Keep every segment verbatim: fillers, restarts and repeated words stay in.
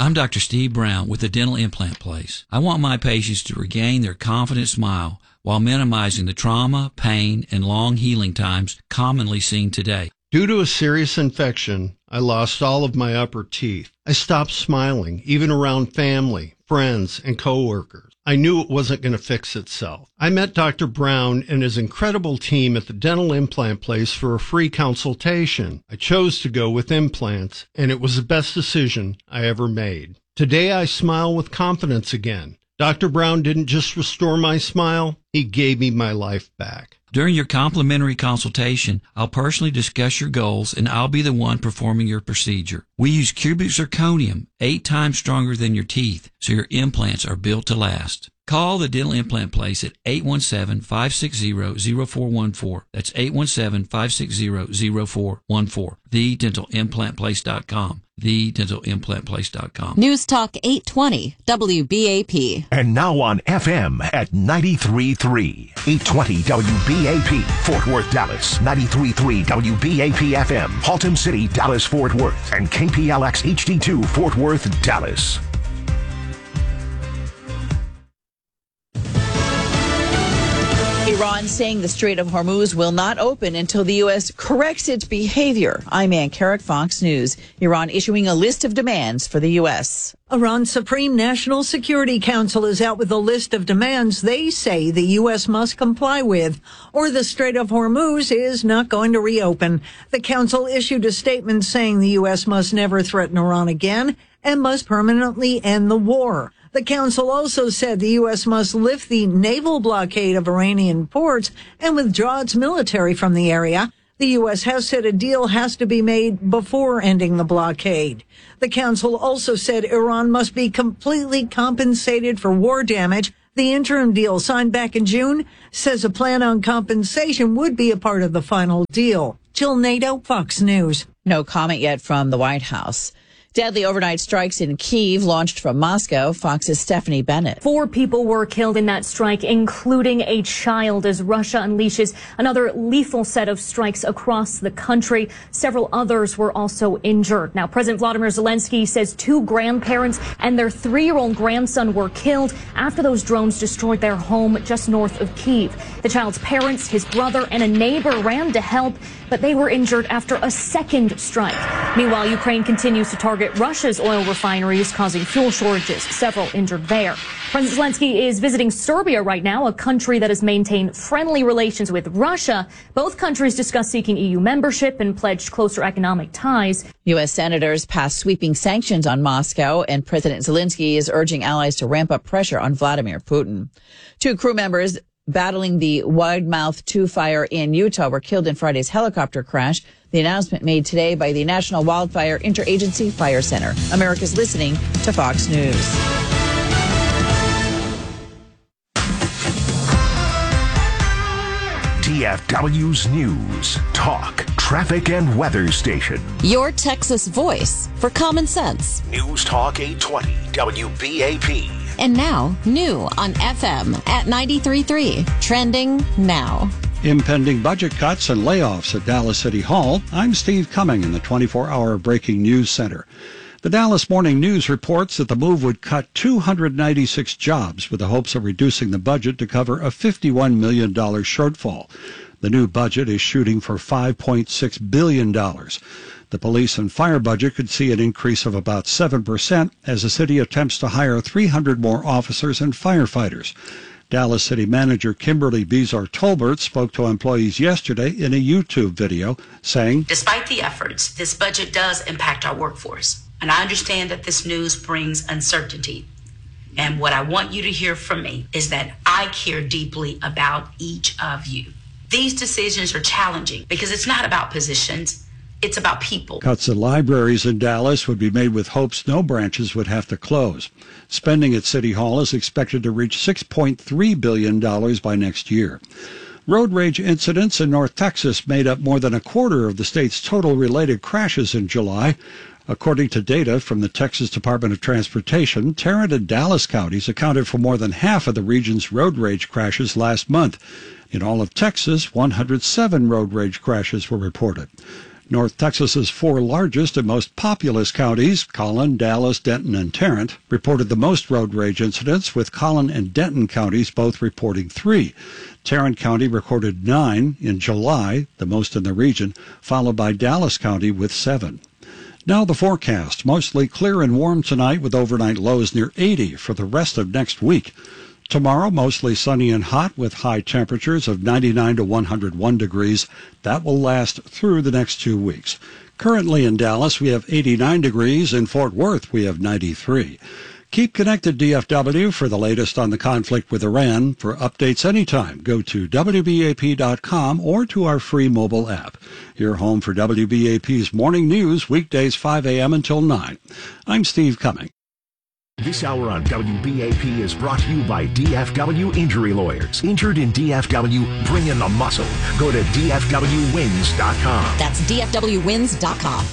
I'm Doctor Steve Brown with the Dental Implant Place. I want my patients to regain their confident smile while minimizing the trauma, pain, and long healing times commonly seen today. Due to a serious infection, I lost all of my upper teeth. I stopped smiling, even around family, friends, and coworkers. I knew it wasn't going to fix itself. I met Doctor Brown and his incredible team at the Dental Implant Place for a free consultation. I chose to go with implants, and it was the best decision I ever made. Today, I smile with confidence again. Doctor Brown didn't just restore my smile, he gave me my life back. During your complimentary consultation, I'll personally discuss your goals, and I'll be the one performing your procedure. We use cubic zirconium, eight times stronger than your teeth, so your implants are built to last. Call the Dental Implant Place at eight one seven, five six zero, zero four one four. That's eight one seven, five six zero, zero four one four. the dental implant place dot com. the dental implant place dot com. News Talk eight twenty, W B A P. And now on F M at ninety-three point three. eight twenty W B A P, Fort Worth, Dallas. ninety-three point three W B A P F M, Haltom City, Dallas, Fort Worth. And K P L X H D two, Fort Worth, Dallas. Iran saying the Strait of Hormuz will not open until the U S corrects its behavior. I'm Ann Carrick, Fox News. Iran issuing a list of demands for the U S. Iran's Supreme National Security Council is out with a list of demands they say the U S must comply with, or the Strait of Hormuz is not going to reopen. The council issued a statement saying the U S must never threaten Iran again and must permanently end the war. The council also said the U S must lift the naval blockade of Iranian ports and withdraw its military from the area. The U S has said a deal has to be made before ending the blockade. The council also said Iran must be completely compensated for war damage. The interim deal signed back in June says a plan on compensation would be a part of the final deal. Jill Nato, Fox News. No comment yet from the White House. Deadly overnight strikes in Kyiv launched from Moscow. Fox's Stephanie Bennett. Four people were killed in that strike, including a child, as Russia unleashes another lethal set of strikes across the country. Several others were also injured. Now, President Vladimir Zelensky says two grandparents and their three-year-old grandson were killed after those drones destroyed their home just north of Kyiv. The child's parents, his brother, and a neighbor ran to help, but they were injured after a second strike. Meanwhile, Ukraine continues to target Russia's oil refineries, causing fuel shortages, several injured there. President Zelensky is visiting Serbia right now, a country that has maintained friendly relations with Russia. Both countries discussed seeking E U membership and pledged closer economic ties. U S senators passed sweeping sanctions on Moscow, and President Zelensky is urging allies to ramp up pressure on Vladimir Putin. Two crew members battling the Wildmouth two fire in Utah were killed in Friday's helicopter crash. The announcement made today by the National Wildfire Interagency Fire Center. America's listening to Fox News. T F W's News, Talk, Traffic and Weather Station. Your Texas voice for common sense. News Talk eight twenty W B A P. And now, new on F M at ninety-three point three. Trending now. Impending budget cuts and layoffs at Dallas City Hall. I'm Steve Cumming in the twenty-four hour Breaking News Center. The Dallas Morning News reports that the move would cut two hundred ninety-six jobs with the hopes of reducing the budget to cover a fifty-one million dollars shortfall. The new budget is shooting for five point six billion dollars. The police and fire budget could see an increase of about seven percent as the city attempts to hire three hundred more officers and firefighters. Dallas City Manager Kimberly Bezar-Tolbert spoke to employees yesterday in a YouTube video, saying, "Despite the efforts, this budget does impact our workforce. And I understand that this news brings uncertainty. And what I want you to hear from me is that I care deeply about each of you. These decisions are challenging because it's not about positions. It's about people." Cuts at libraries in Dallas would be made with hopes no branches would have to close. Spending at City Hall is expected to reach six point three billion dollars by next year. Road rage incidents in North Texas made up more than a quarter of the state's total related crashes in July. According to data from the Texas Department of Transportation, Tarrant and Dallas counties accounted for more than half of the region's road rage crashes last month. In all of Texas, one hundred seven road rage crashes were reported. North Texas's four largest and most populous counties, Collin, Dallas, Denton, and Tarrant, reported the most road rage incidents, with Collin and Denton counties both reporting three. Tarrant County recorded nine in July, the most in the region, followed by Dallas County with seven. Now the forecast. Mostly clear and warm tonight with overnight lows near eighty for the rest of next week. Tomorrow, mostly sunny and hot with high temperatures of ninety-nine to one hundred one degrees. That will last through the next two weeks. Currently in Dallas, we have eighty-nine degrees. In Fort Worth, we have ninety-three. Keep connected, D F W, for the latest on the conflict with Iran. For updates anytime, go to W B A P dot com or to our free mobile app. Your home for W B A P's morning news, weekdays five a.m. until nine. I'm Steve Cumming. This hour on W B A P is brought to you by D F W Injury Lawyers. Injured in D F W? Bring in the muscle. Go to D F W wins dot com. That's D F W wins dot com.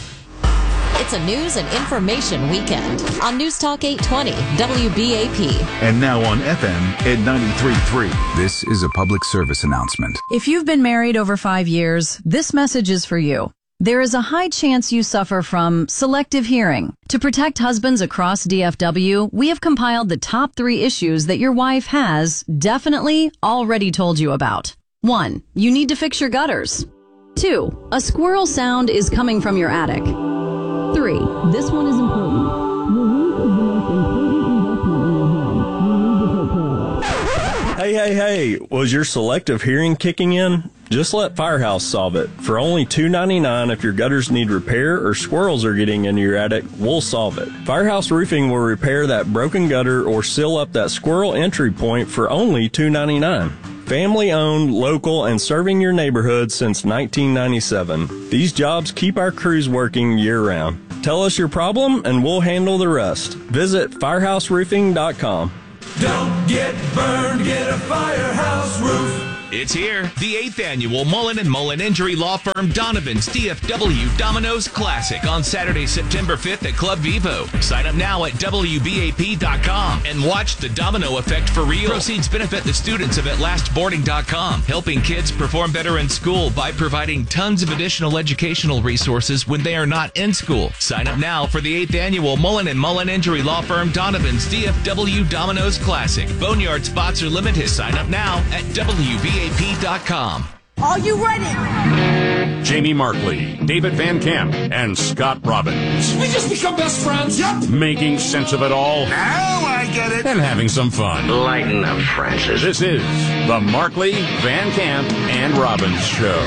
It's a news and information weekend on News Talk eight twenty W B A P. And now on F M at ninety-three point three. This is a public service announcement. If you've been married over five years, this message is for you. There is a high chance you suffer from selective hearing. To protect husbands across D F W, we have compiled the top three issues that your wife has definitely already told you about. One, you need to fix your gutters. Two, a squirrel sound is coming from your attic. Three, this one is important. Your roof is the most important investment in your home. You need to take care of it. Hey, hey, hey, was your selective hearing kicking in? Just let Firehouse solve it. For only two dollars and ninety-nine cents if your gutters need repair or squirrels are getting into your attic, we'll solve it. Firehouse Roofing will repair that broken gutter or seal up that squirrel entry point for only two dollars and ninety-nine cents. Family owned, local, and serving your neighborhood since nineteen ninety-seven. These jobs keep our crews working year round. Tell us your problem and we'll handle the rest. Visit firehouse roofing dot com. Don't get burned, get a Firehouse Roof. It's here, the eighth annual Mullen and Mullen Injury Law Firm Donovan's D F W Domino's Classic on Saturday, September fifth at Club Vivo. Sign up now at W B A P dot com and watch the domino effect for real. Proceeds benefit the students of at last boarding dot com, helping kids perform better in school by providing tons of additional educational resources when they are not in school. Sign up now for the eighth annual Mullen and Mullen Injury Law Firm Donovan's D F W Domino's Classic. Boneyard spots are limited. Sign up now at W B A P dot com. Are you ready? Jamie Markley, David Van Camp, and Scott Robbins. We just become best friends. Yep. Making sense of it all. Now I get it. And having some fun. Lighten up, Francis. This is the Markley, Van Camp, and Robbins Show.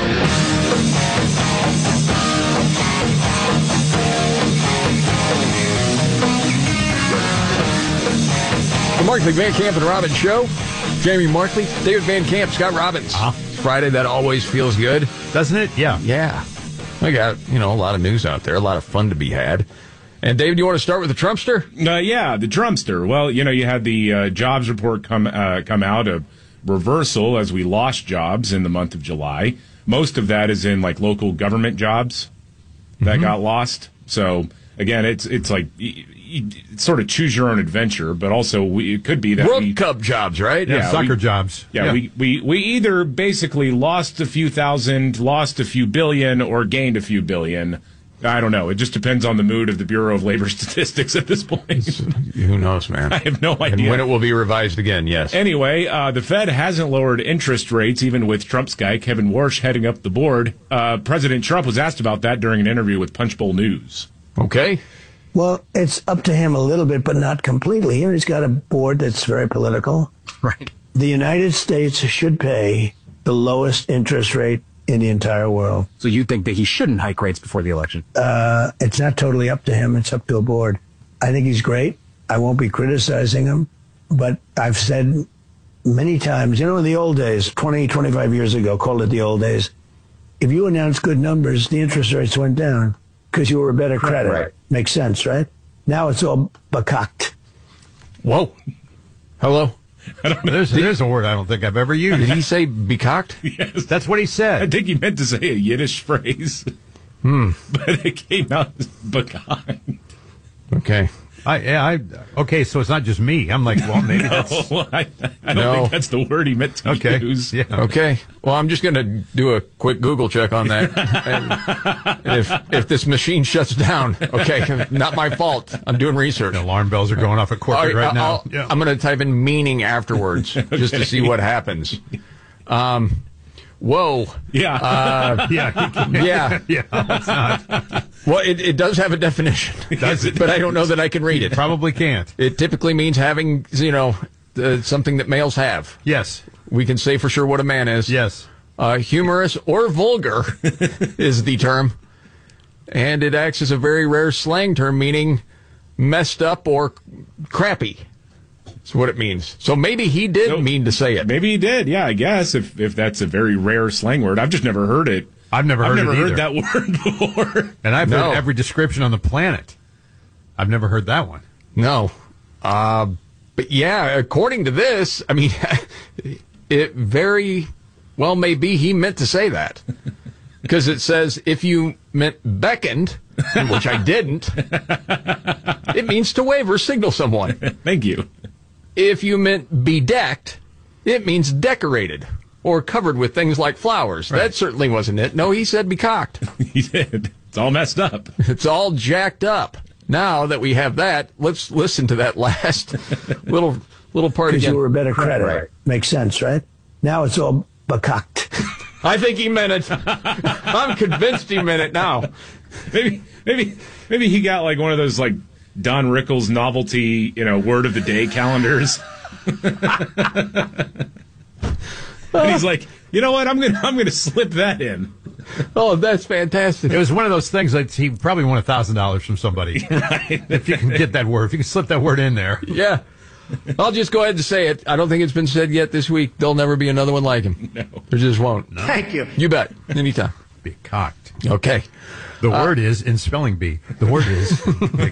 The Markley, Van Camp, and Robbins Show. Jamie Markley, David Van Camp, Scott Robbins. Uh-huh. Friday, that always feels good. Doesn't it? Yeah. Yeah. I got, you know, a lot of news out there, a lot of fun to be had. And, Dave, do you want to start with the Trumpster? Uh, yeah, the Trumpster. Well, you know, you had the uh, jobs report come uh, come out, of reversal as we lost jobs in the month of July. Most of that is in, like, local government jobs that mm-hmm. got lost. So, again, it's it's like... Y- You sort of choose your own adventure, but also we, it could be that World we, Cup jobs, right? Yeah, yeah soccer we, jobs. Yeah, yeah. We, we, we either basically lost a few thousand, lost a few billion, or gained a few billion. I don't know. It just depends on the mood of the Bureau of Labor Statistics at this point. Who knows, man? I have no idea. And when it will be revised again, yes. Anyway, uh, the Fed hasn't lowered interest rates, even with Trump's guy, Kevin Warsh, heading up the board. Uh, President Trump was asked about that during an interview with Punchbowl News. Okay. Well, it's up to him a little bit, but not completely. Here he's got a board that's very political. Right. The United States should pay the lowest interest rate in the entire world. So you think that he shouldn't hike rates before the election? Uh, it's not totally up to him. It's up to a board. I think he's great. I won't be criticizing him, but I've said many times, you know, in the old days, twenty, twenty-five years ago, called it the old days, if you announced good numbers, the interest rates went down because you were a better credit. Right. Makes sense, right? Now it's all bakakt. Whoa. Hello? I don't know. There's, there's a word I don't think I've ever used. Did he say becocked? Yes. That's what he said. I think he meant to say a Yiddish phrase. Hmm. But it came out as bakakt. Okay. I, yeah, I, okay, so it's not just me. I'm like, well, maybe no, that's... I, I don't No. think that's the word he meant to Okay. use. Yeah. Okay. Well, I'm just going to do a quick Google check on that. and if if this machine shuts down, okay, not my fault. I'm doing research. The alarm bells are going off at corporate All right now. I'll- Yeah. I'm going to type in meaning afterwards just to Okay. see what happens. Um, whoa. Yeah. Uh, yeah. yeah. Yeah, that's not... Well, it, it does have a definition, Does it? but I don't know that I can read it. Probably can't. It typically means having, you know, uh, something that males have. Yes. We can say for sure what a man is. Yes. Uh, humorous or vulgar is the term. And it acts as a very rare slang term, meaning messed up or crappy. That's what it means. So maybe he did So, mean to say it. Maybe he did, yeah, I guess, if if that's a very rare slang word. I've just never heard it. I've never heard I've never it heard either. that word before. And I've No. heard every description on the planet. I've never heard that one. No. Uh, but yeah, according to this, I mean, it very well may be he meant to say that. Because it says if you meant beckoned, which I didn't, it means to wave or signal someone. Thank you. If you meant bedecked, it means decorated or covered with things like flowers. Right. That certainly wasn't it. No, he said becocked. He did. It's all messed up. It's all jacked up. Now that we have that, let's listen to that last little little part Because again. you were a better credit. Right. Makes sense, right? Now it's all becocked. I think he meant it. I'm convinced he meant it now. Maybe, maybe, maybe he got like one of those like Don Rickles novelty, you know, word of the day calendars. And he's like, you know what? I'm gonna, I'm gonna slip that in. Oh, that's fantastic. It was one of those things that he probably won a thousand dollars from somebody. If you can get that word, if you can slip that word in there. Yeah. I'll just go ahead and say it. I don't think it's been said yet this week. There'll never be another one like him. No. There just won't. No. Thank you. You bet. Anytime. Be cocked. Okay. The word is in spelling bee. The word is be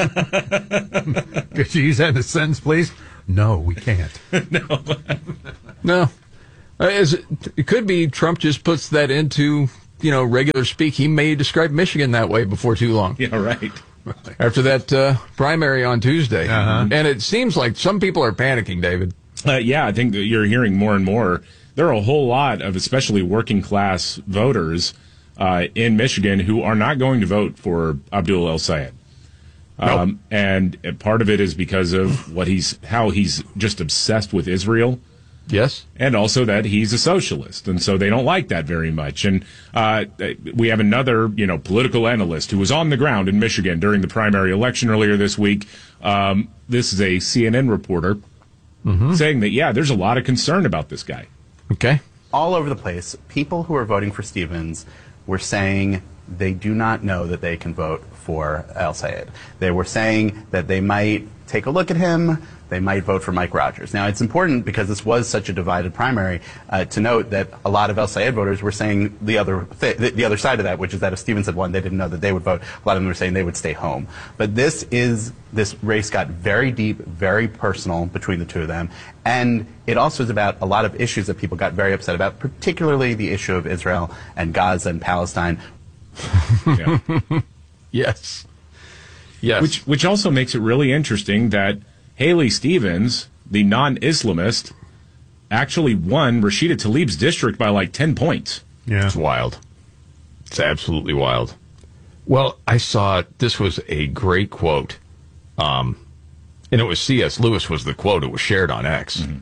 cocked. Could you use that in a sentence, please? No, we can't. No. No. Uh, as it, it could be Trump just puts that into, you know, regular speak. He may describe Michigan that way before too long. Yeah, right. After that uh, primary on Tuesday. Uh-huh. And it seems like some people are panicking, David. Uh, yeah, I think that you're hearing more and more. There are a whole lot of especially working class voters uh, in Michigan who are not going to vote for Abdul El Sayed. Um, Nope. And part of it is because of what he's, how he's just obsessed with Israel. Yes. And also that he's a socialist, and so they don't like that very much. And uh, we have another, you know, political analyst who was on the ground in Michigan during the primary election earlier this week. Um, this is a C N N reporter Mm-hmm. saying that, yeah, there's a lot of concern about this guy. Okay. All over the place, people who are voting for Stevens were saying they do not know that they can vote for El Sayed. They were saying that they might take a look at him, they might vote for Mike Rogers. Now, it's important because this was such a divided primary uh, to note that a lot of El Sayed voters were saying the other th- the, the other side of that, which is that if Stevens had won, they didn't know that they would vote. A lot of them were saying they would stay home. But this is this race got very deep, very personal between the two of them, and it also is about a lot of issues that people got very upset about, particularly the issue of Israel and Gaza and Palestine. Yeah. Yes. Yes. Which, which also makes it really interesting that Haley Stevens, the non-Islamist, actually won Rashida Tlaib's district by like ten points. Yeah. It's wild. It's absolutely wild. Well, I saw this was a great quote. Um, and it was C S. Lewis was the quote. It was shared on X mm-hmm.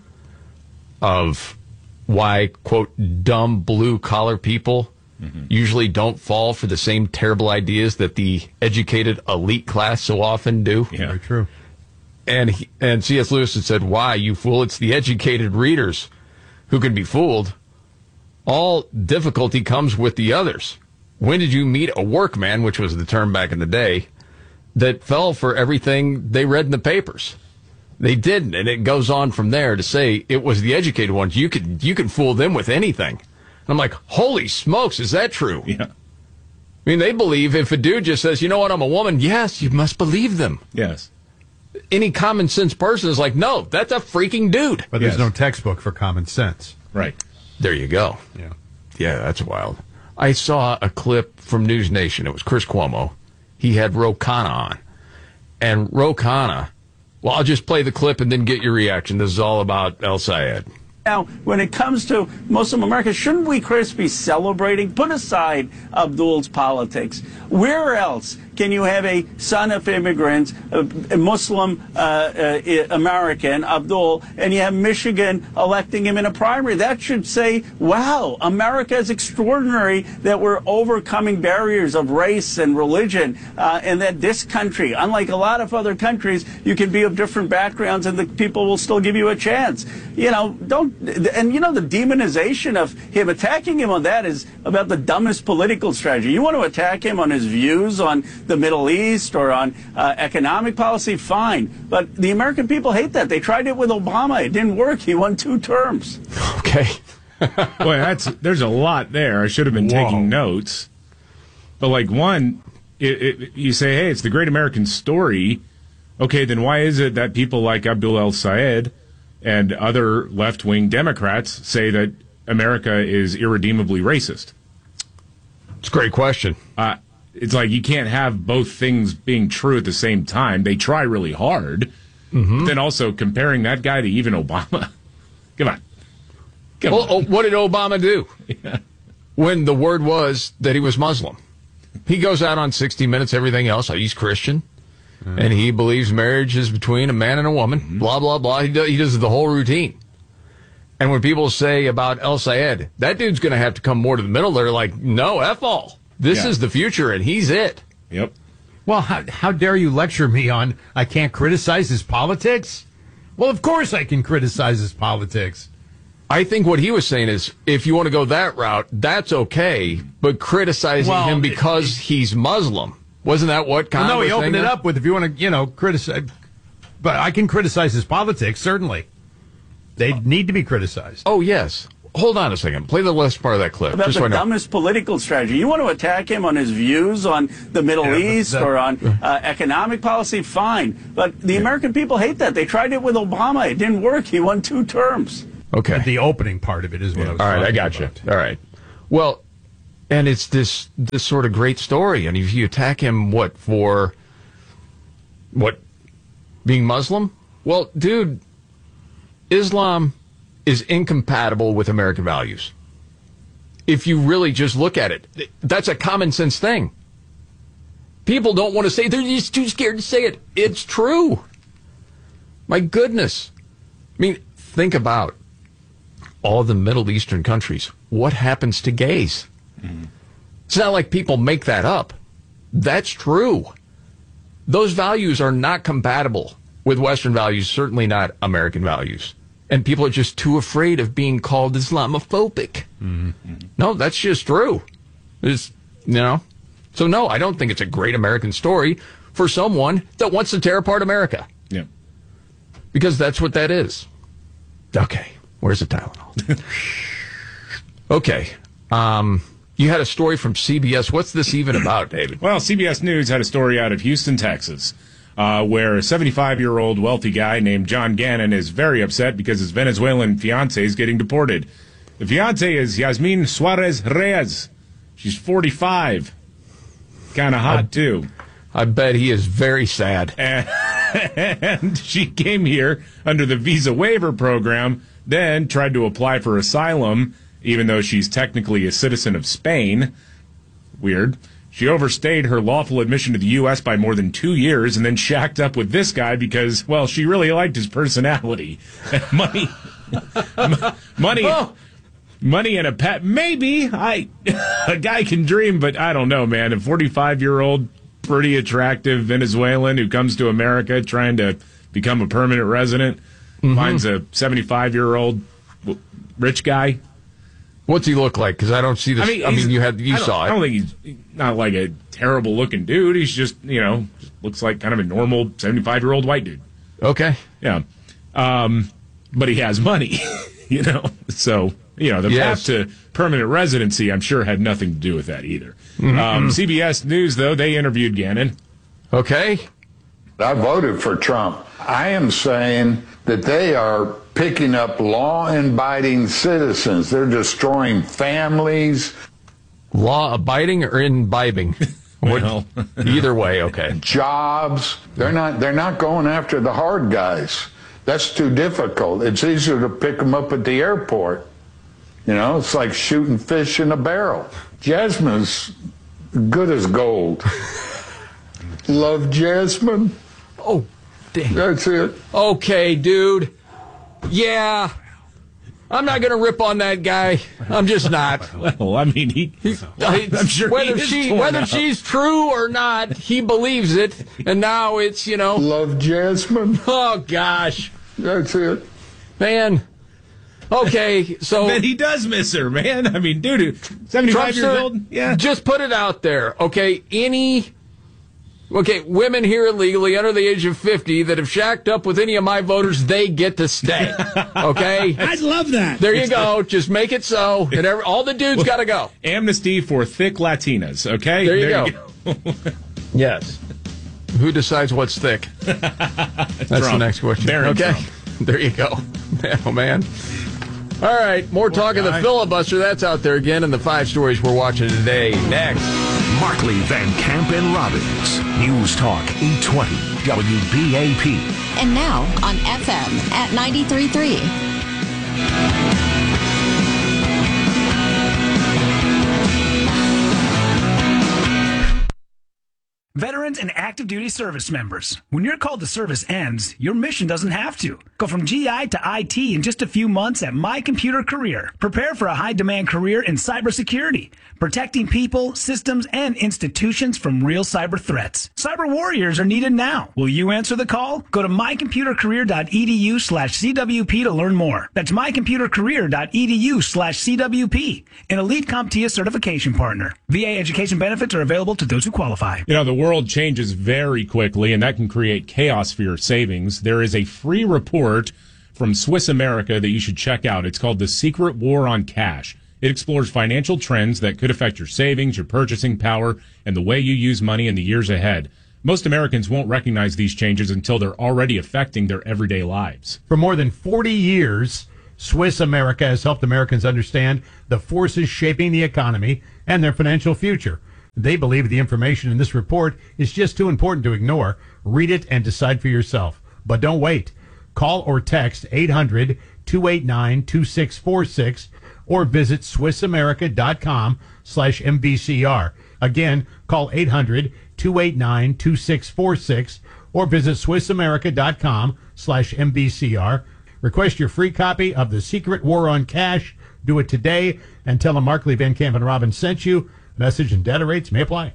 of why, quote, dumb blue-collar people mm-hmm. usually don't fall for the same terrible ideas that the educated elite class so often do. Yeah. Very true. And he, and C S. Lewis had said, why, you fool? It's the educated readers who can be fooled. All difficulty comes with the others. When did you meet a workman, which was the term back in the day, that fell for everything they read in the papers? They didn't, and it goes on from there to say it was the educated ones. You could you could fool them with anything. And I'm like, holy smokes, is that true? Yeah. I mean, they believe if a dude just says, you know what, I'm a woman, yes, you must believe them. Yes. Any common sense person is like, no, that's a freaking dude. But there's Yes. no textbook for common sense. Right. There you go. Yeah. Yeah, that's wild. I saw a clip from News Nation. It was Chris Cuomo. He had Ro Khanna on. and Ro Khanna. Well, I'll just play the clip and then get your reaction. This is all about El Sayed. Now, when it comes to Muslim America, shouldn't we, Chris, be celebrating? Put aside Abdul's politics. Where else can you have a son of immigrants, a, a Muslim uh, uh, American, Abdul, and you have Michigan electing him in a primary? That should say, wow, America is extraordinary that we're overcoming barriers of race and religion, uh, and that this country, unlike a lot of other countries, you can be of different backgrounds and the people will still give you a chance. You know, don't, and you know, the demonization of him, attacking him on that is about the dumbest political strategy. You want to attack him on his views on the Middle East or on uh, economic policy, fine. But the American people hate that. They tried it with Obama. It didn't work. He won two terms. Okay. Boy, that's there's a lot there. I should have been Whoa. taking notes. But like one, it, it, you say, hey, it's the great American story. Okay, then why is it that people like Abdul El Sayed and other left-wing Democrats say that America is irredeemably racist? It's a great question. Uh, it's like you can't have both things being true at the same time. They try really hard. Mm-hmm. But then also comparing that guy to even Obama. Come on. Come well, on. What did Obama do yeah. when the word was that he was Muslim? He goes out on sixty minutes, everything else. He's Christian, mm-hmm. and he believes marriage is between a man and a woman, mm-hmm. blah, blah, blah. He, do, he does the whole routine. And when people say about El Sayed, that dude's going to have to come more to the middle, they're like, no, F all. This yeah. is the future, and he's it. Yep. Well, how, how dare you lecture me on I can't criticize his politics? Well, of course I can criticize his politics. I think what he was saying is, if you want to go that route, that's okay, but criticizing well, him because it, it, he's Muslim, wasn't that what kind well, of No, he opened it there? up with, if you want to, you know, criticize, but I can criticize his politics, certainly. They need to be criticized. Oh, yes. Hold on a second. Play the last part of that clip. About just the so dumbest political strategy. You want to attack him on his views on the Middle yeah, East that, or on uh, economic policy, fine. But the yeah. American people hate that. They tried it with Obama. It didn't work. He won two terms. Okay. But the opening part of it is what yeah. I was All right, I got about. you. All right. Well, and it's this this sort of great story. And if you attack him, what, for, what, being Muslim? Well, dude, Islam is incompatible with American values. If you really just look at it, that's a common sense thing. People don't want to say it. They're just too scared to say it. It's true. My goodness. I mean, think about all the Middle Eastern countries. What happens to gays? Mm-hmm. It's not like people make that up. That's true. Those values are not compatible with Western values, certainly not American values. And people are just too afraid of being called Islamophobic. Mm-hmm. No, that's just true. It's, you know. So, no, I don't think it's a great American story for someone that wants to tear apart America. Yeah. Because that's what that is. Okay. Where's the Tylenol? Okay. Um, you had a story from C B S. What's this even about, David? Well, C B S News had a story out of Houston, Texas. Uh, where a seventy-five-year-old wealthy guy named John Gannon is very upset because his Venezuelan fiancé is getting deported. The fiancé is Yasmin Suarez Reyes. She's forty-five. Kind of hot, I, too. I bet he is very sad. And, and she came here under the visa waiver program, then tried to apply for asylum, even though she's technically a citizen of Spain. Weird. She overstayed her lawful admission to the U S by more than two years and then shacked up with this guy because, well, she really liked his personality. money, money, oh. money and a pet. Maybe I, a guy can dream, but I don't know, man. A forty-five-year-old, pretty attractive Venezuelan who comes to America trying to become a permanent resident, mm-hmm. finds a seventy-five-year-old rich guy. What's he look like? Because I don't see this. I mean, I mean you had you saw it. I don't think he's not like a terrible looking dude. He's just, you know, just looks like kind of a normal seventy-five year old white dude. Okay. Yeah. Um, but he has money, you know. So, you know, the yes. path to permanent residency, I'm sure, had nothing to do with that either. Mm-hmm. Um, C B S News, though, they interviewed Gannon. Okay. I voted for Trump. I am saying that they are picking up law-abiding citizens. They're destroying families. Law-abiding or imbibing? Well, either way, okay. Jobs. They're not. They're not going after the hard guys. That's too difficult. It's easier to pick them up at the airport. You know, it's like shooting fish in a barrel. Jasmine's good as gold. Love Jasmine. Oh, dang. That's it. Okay, dude. Yeah. I'm not going to rip on that guy. I'm just not. Well, I mean, he. he I'm sure whether he is she, torn whether up. she's true or not, he believes it, and now it's you know. Love Jasmine. Oh gosh. That's it, man. Okay, so But he does miss her, man. I mean, dude, seventy-five years old. Yeah. Just put it out there, okay? Any. Okay, women here illegally under the age of fifty that have shacked up with any of my voters, they get to stay. Okay? I'd love that. There you go. Just make it so. And every, all the dudes Well, got to go. Amnesty for thick Latinas, okay? There you go. Yes. Who decides what's thick? That's the Trump. next question. Barron Okay. Trump. There you go. Man, oh, man. All right, more talk of the filibuster. That's out there again in the five stories we're watching today. Next. Markley, Van Camp, and Robbins. News Talk eight twenty W B A P. And now on F M at ninety-three point three. Veterans and active duty service members, when your call to service ends, your mission doesn't have to. Go from G I to I T in just a few months at My Computer Career. Prepare for a high-demand career in cybersecurity, protecting people, systems, and institutions from real cyber threats. Cyber warriors are needed now. Will you answer the call? Go to mycomputercareer.edu slash CWP to learn more. That's mycomputercareer.edu slash CWP, an elite CompTIA certification partner. V A education benefits are available to those who qualify. You know, the world changes very quickly, and that can create chaos for your savings. There is a free report from Swiss America that you should check out. It's called The Secret War on Cash. It explores financial trends that could affect your savings, your purchasing power, and the way you use money in the years ahead. Most Americans won't recognize these changes until they're already affecting their everyday lives. For more than forty years, Swiss America has helped Americans understand the forces shaping the economy and their financial future. They believe the information in this report is just too important to ignore. Read it and decide for yourself. But don't wait. Call or text eight hundred, two eight nine, two six four six or visit SwissAmerica.com slash MBCR. Again, call eight hundred, two eight nine, two six four six or visit SwissAmerica.com slash MBCR. Request your free copy of The Secret War on Cash. Do it today and tell them Markley, Van Camp, and Robbins sent you. Message and data rates may apply.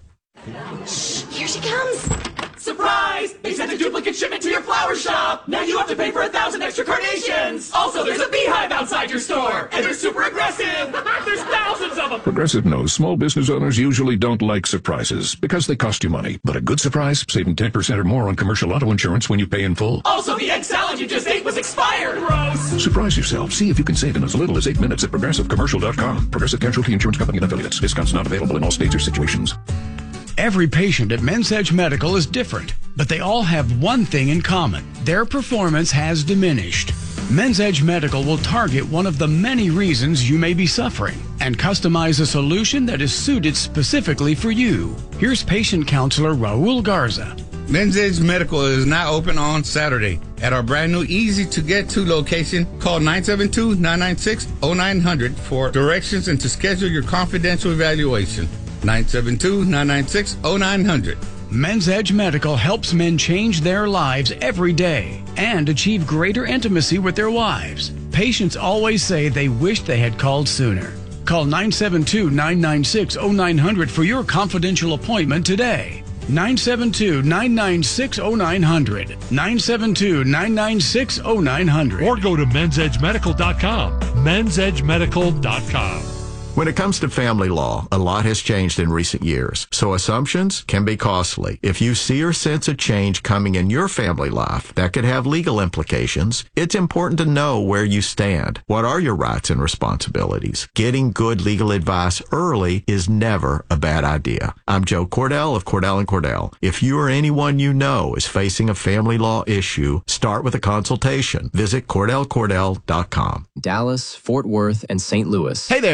Shh, here she comes. Surprise! They sent a duplicate shipment to your flower shop. Now you have to pay for a thousand extra carnations. Also, there's a beehive outside your store, and they're super aggressive. There's thousands of them. Progressive knows small business owners usually don't like surprises because they cost you money. But a good surprise, saving ten percent or more on commercial auto insurance when you pay in full. Also, the egg salad you just ate was expired. Gross. Surprise yourself. See if you can save in as little as eight minutes at progressive commercial dot com. Progressive Casualty Insurance Company and affiliates. Discounts not available in all states or situations. Every patient at Men's Edge Medical is different, but they all have one thing in common. Their performance has diminished. Men's Edge Medical will target one of the many reasons you may be suffering and customize a solution that is suited specifically for you. Here's patient counselor Raul Garza. Men's Edge Medical is now open on Saturday at our brand new easy to get to location. Call nine seven two, nine nine six, zero nine zero zero for directions and to schedule your confidential evaluation. nine seven two, nine nine six, zero nine zero zero. Men's Edge Medical helps men change their lives every day and achieve greater intimacy with their wives. Patients always say they wish they had called sooner. Call nine seven two, nine nine six, zero nine zero zero for your confidential appointment today. nine seven two, nine nine six, zero nine zero zero. nine seven two, nine nine six, zero nine zero zero. Or go to men's edge medical dot com. men's edge medical dot com. When it comes to family law, a lot has changed in recent years, so assumptions can be costly. If you see or sense a change coming in your family life that could have legal implications, it's important to know where you stand. What are your rights and responsibilities? Getting good legal advice early is never a bad idea. I'm Joe Cordell of Cordell and Cordell. If you or anyone you know is facing a family law issue, start with a consultation. Visit Cordell Cordell dot com. Dallas, Fort Worth, and Saint Louis. Hey there, fellow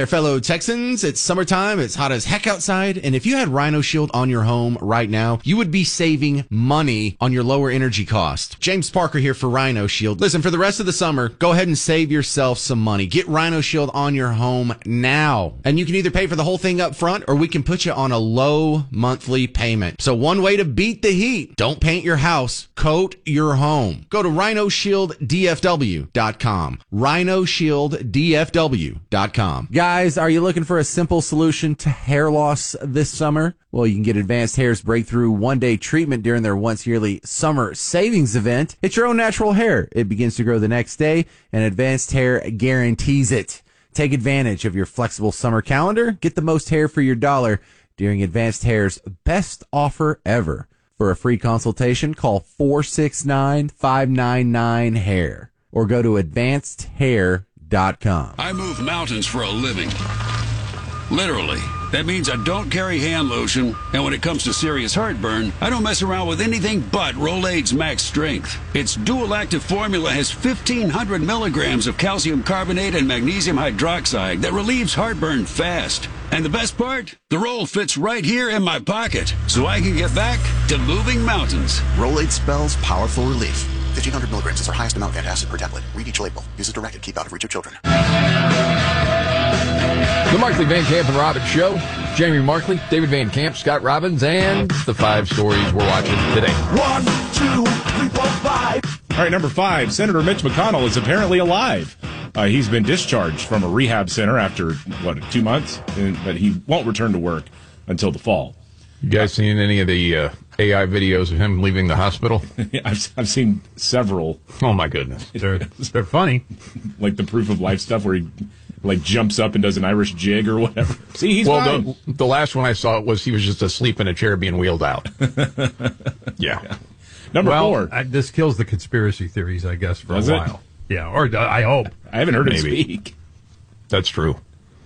Texans, it's summertime. It's hot as heck outside. And if you had Rhino Shield on your home right now, you would be saving money on your lower energy cost. James Parker here for Rhino Shield. Listen, for the rest of the summer, go ahead and save yourself some money. Get Rhino Shield on your home now. And you can either pay for the whole thing up front or we can put you on a low monthly payment. So one way to beat the heat, don't paint your house, coat your home. Go to rhino shield d f w dot com. rhino shield d f w dot com. Guys, are you looking for a simple solution to hair loss this summer? Well, you can get Advanced Hair's breakthrough one-day treatment during their once-yearly summer savings event. It's your own natural hair. It begins to grow the next day, and Advanced Hair guarantees it. Take advantage of your flexible summer calendar. Get the most hair for your dollar during Advanced Hair's best offer ever. For a free consultation, call four six nine, five nine nine, hair or go to advanced hair dot com. I move mountains for a living. Literally. That means I don't carry hand lotion, and when it comes to serious heartburn, I don't mess around with anything but Rolaids Max Strength. Its dual-active formula has fifteen hundred milligrams of calcium carbonate and magnesium hydroxide that relieves heartburn fast. And the best part? The roll fits right here in my pocket, so I can get back to moving mountains. Rolaids spells powerful relief. fifteen hundred milligrams is our highest amount of antacid per tablet. Read each label. Use as directed. Keep out of reach of children. The Markley, Van Camp, and Robbins Show. Jamie Markley, David Van Camp, Scott Robbins, and the five stories we're watching today. One, two, three, four, five. All right, number five, Senator Mitch McConnell is apparently alive. Uh, he's been discharged from a rehab center after, what, two months? And, but he won't return to work until the fall. You guys seen any of the uh, A I videos of him leaving the hospital? I've, I've seen several. Oh, my goodness. They're, they're funny. Like the proof of life stuff where he like jumps up and does an Irish jig or whatever. See, he's well, fine. The, the last one I saw was he was just asleep in a chair being wheeled out. yeah. yeah. Number well, four. I, this kills the conspiracy theories, I guess, for Does a it? while. Yeah, or uh, I hope. I haven't heard Maybe. him speak. That's true.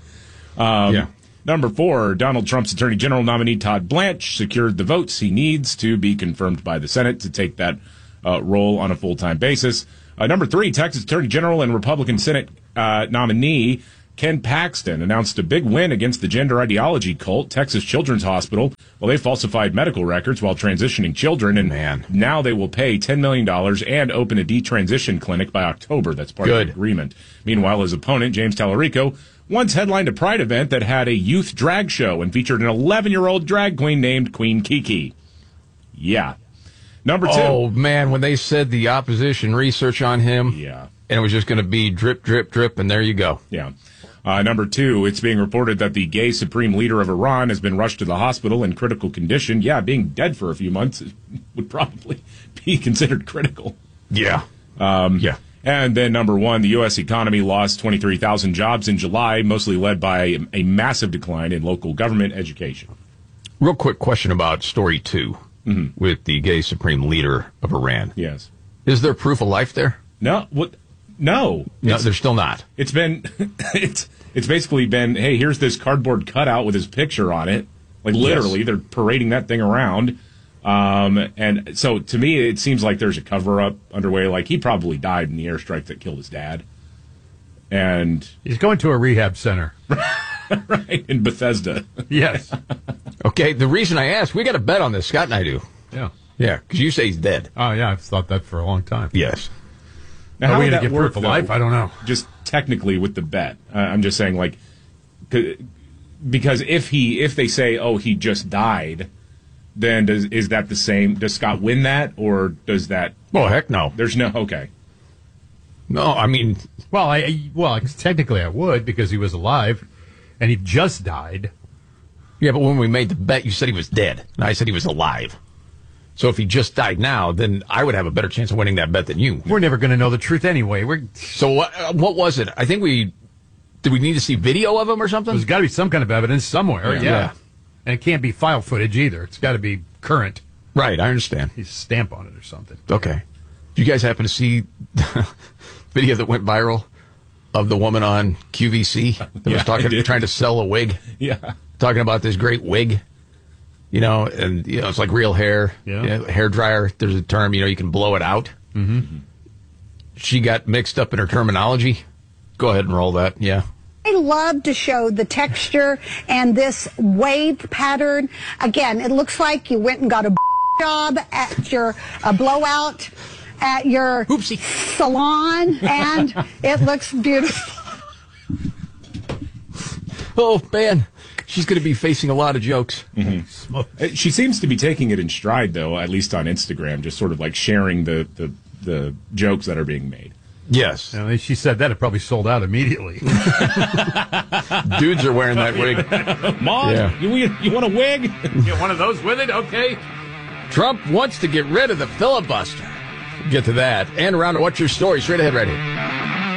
Um, yeah. Number four, Donald Trump's Attorney General nominee Todd Blanche secured the votes he needs to be confirmed by the Senate to take that uh, role on a full-time basis. Uh, number three, Texas Attorney General and Republican Senate uh, nominee Ken Paxton announced a big win against the gender ideology cult, Texas Children's Hospital. Well, they falsified medical records while transitioning children, and Man. now they will pay ten million dollars and open a detransition clinic by October. That's part Good. of the agreement. Meanwhile, his opponent, James Tallarico, once headlined a Pride event that had a youth drag show and featured an eleven-year-old drag queen named Queen Kiki. Yeah. Number two. Oh, man, when they said the opposition research on him, Yeah. and it was just going to be drip, drip, drip, and there you go. Yeah. Uh, number two, it's being reported that the gay supreme leader of Iran has been rushed to the hospital in critical condition. Yeah, being dead for a few months would probably be considered critical. Yeah. Um, yeah. And then number one, the U S economy lost twenty-three thousand jobs in July, mostly led by a massive decline in local government education. Real quick question about story two mm-hmm. with the gay supreme leader of Iran. Yes. Is there proof of life there? No. What? No. No, there's still not. It's been, it's it's basically been, hey, here's this cardboard cutout with his picture on it. Like literally, Yes. they're parading that thing around. Um, and so to me, it seems like there's a cover up underway. Like he probably died in the airstrike that killed his dad. And he's going to a rehab center. right, in Bethesda. Yes. Okay, the reason I asked, we got a bet on this, Scott and I do. Yeah. Yeah, because you say he's dead. Oh, yeah, I've thought that for a long time. Yes. Now, Are how we would going to that get work, proof of though? life? I don't know. Just technically with the bet. Uh, I'm just saying, like, c- because if he, if they say, oh, he just died, then does is that the same? Does Scott win that, or does that? Well, heck no. There's no okay. No, I mean, well, I well technically I would because he was alive, and he just died. Yeah, but when we made the bet, you said he was dead, and I said he was alive. So if he just died now, then I would have a better chance of winning that bet than you. We're never going to know the truth anyway. We're so what? Uh, what was it? I think we did. We need to see video of him or something. There's got to be some kind of evidence somewhere. Yeah. Yeah. Yeah. And it can't be file footage either. It's got to be current. Right, I understand. He's stamp on it or something. Okay. Did you guys happen to see the video that went viral of the woman on Q V C that Yeah, was talking, I did. trying to sell a wig? Yeah. Talking about this great wig, you know, and you know it's like real hair. Yeah. You know, hair dryer. There's a term, you know, you can blow it out. Mm-hmm. She got mixed up in her terminology. Go ahead and roll that. Yeah. I love to show the texture and this wave pattern. Again, it looks like you went and got a job at your uh, blowout at your Oopsie. salon, and it looks beautiful. Oh, man. She's going to be facing a lot of jokes. Mm-hmm. She seems to be taking it in stride, though, at least on Instagram, just sort of like sharing the, the, the jokes that are being made. Yes. You know, she said that, it probably sold out immediately. Dudes are wearing that wig. Mom, Yeah. you, you want a wig? Get one of those with it? Okay. Trump wants to get rid of the filibuster. Get to that. And around to What's Your Story? Straight ahead, right here.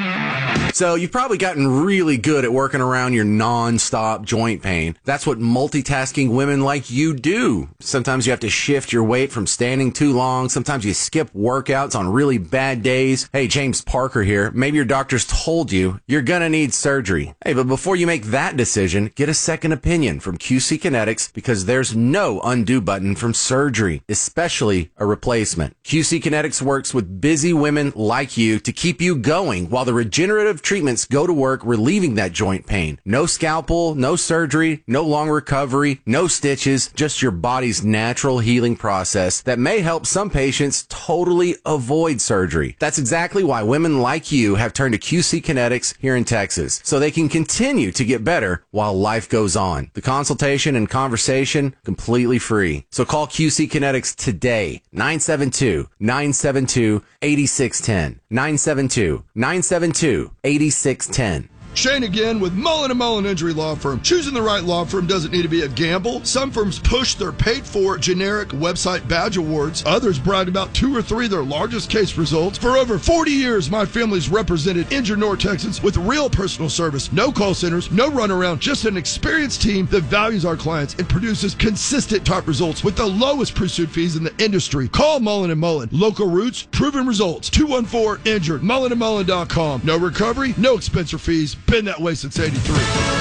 So you've probably gotten really good at working around your non-stop joint pain. That's what multitasking women like you do. Sometimes you have to shift your weight from standing too long. Sometimes you skip workouts on really bad days. Hey, James Parker here. Maybe your doctor's told you you're gonna need surgery. Hey, but before you make that decision, get a second opinion from Q C Kinetics, because there's no undo button from surgery, especially a replacement. Q C Kinetics works with busy women like you to keep you going while the regenerative treatments go to work relieving that joint pain. No scalpel, no surgery, no long recovery, no stitches, just your body's natural healing process that may help some patients totally avoid surgery. That's exactly why women like you have turned to Q C Kinetics here in Texas, so they can continue to get better while life goes on. The consultation and conversation completely free. So call Q C Kinetics today, nine seven two, nine seven two, eight six one zero, nine seven two, nine seven two, eighty-six ten. Shane again with Mullen and Mullen Injury Law Firm. Choosing the right law firm doesn't need to be a gamble. Some firms push their paid-for generic website badge awards. Others brag about two or three of their largest case results. For over forty years, my family's represented injured North Texans with real personal service. No call centers, no runaround, just an experienced team that values our clients and produces consistent top results with the lowest pursuit fees in the industry. Call Mullen and Mullen. Local roots, proven results. two one four injured. mullen and mullen dot com. No recovery, no expense or fees. Been that way since eighty-three.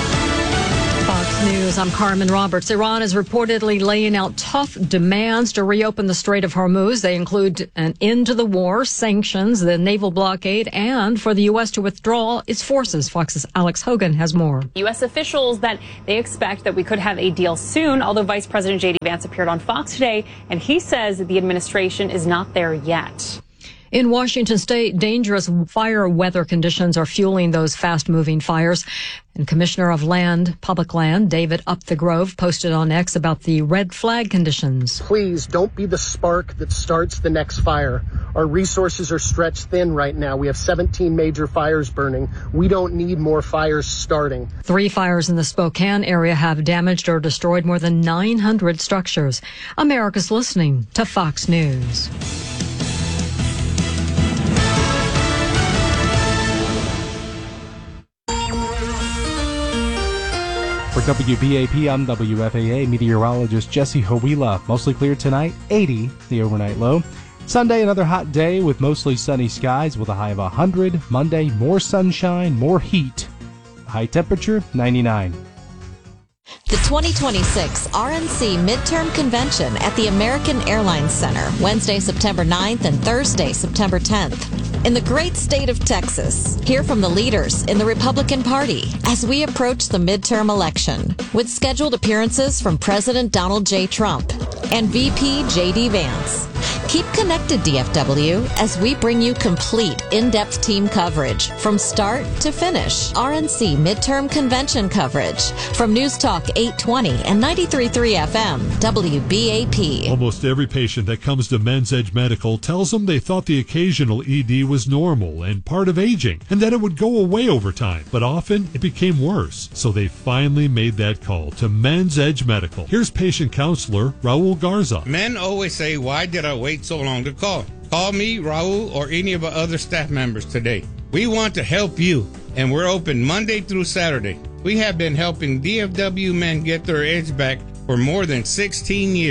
Fox News, I'm Carmen Roberts. Iran is reportedly laying out tough demands to reopen the Strait of Hormuz. They include an end to the war, sanctions, the naval blockade, and for the U S to withdraw its forces. Fox's Alex Hogan has more. U S officials that they expect that we could have a deal soon, although Vice President J D Vance appeared on Fox today, and he says that the administration is not there yet. In Washington state, dangerous fire weather conditions are fueling those fast-moving fires. And Commissioner of Land, Public Land, David Up the Grove, posted on X about the red flag conditions. Please don't be the spark that starts the next fire. Our resources are stretched thin right now. We have seventeen major fires burning. We don't need more fires starting. Three fires in the Spokane area have damaged or destroyed more than nine hundred structures. America's listening to Fox News. For W B A P, I'm W F A A meteorologist Jesse Hawila. Mostly clear tonight, eighty, the overnight low. Sunday, another hot day with mostly sunny skies with a high of one hundred. Monday, more sunshine, more heat. High temperature, ninety-nine. The twenty twenty-six R N C Midterm Convention at the American Airlines Center, Wednesday, September ninth and Thursday, September tenth. In the great state of Texas, hear from the leaders in the Republican Party as we approach the midterm election with scheduled appearances from President Donald J. Trump and V P J D Vance. Keep connected, D F W, as we bring you complete, in-depth team coverage from start to finish. R N C Midterm Convention coverage from News Talk eight twenty and ninety-three point three F M, W B A P. Almost every patient that comes to Men's Edge Medical tells them they thought the occasional E D was normal and part of aging, and that it would go away over time. But often, it became worse. So they finally made that call to Men's Edge Medical. Here's patient counselor Raul Garza. Men always say, why did I wait so long to call? Call me, Raul, or any of our other staff members today. We want to help you, and we're open Monday through Saturday. We have been helping D F W men get their edge back for more than sixteen years.